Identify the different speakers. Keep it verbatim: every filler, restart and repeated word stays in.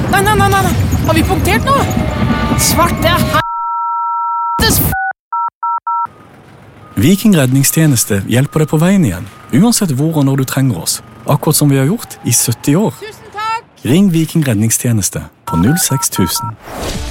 Speaker 1: Nei, nei, nei, nei. Har vi punktert nå? Svarte helvetes f...
Speaker 2: Viking redningstjeneste hjelper deg på veien igjen, uansett hvor og når du trenger oss. Akkurat som vi har gjort i sytti år.
Speaker 1: Tusen takk!
Speaker 2: Ring Viking redningstjeneste på null seks tusen.